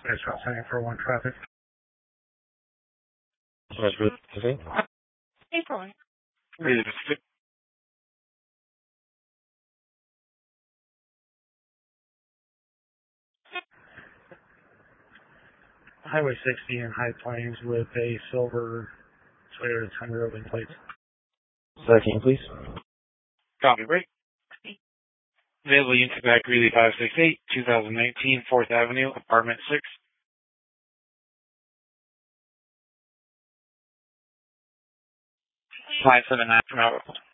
Dispatch route signing for 1 traffic. That's good. Okay. April. Ready to stick. Highway 60 in High Plains with a silver Toyota Tundra open plates. Second, please. Copy, break. Available unit back Greeley 568, 2019, 4th Avenue, Apartment 6. 579.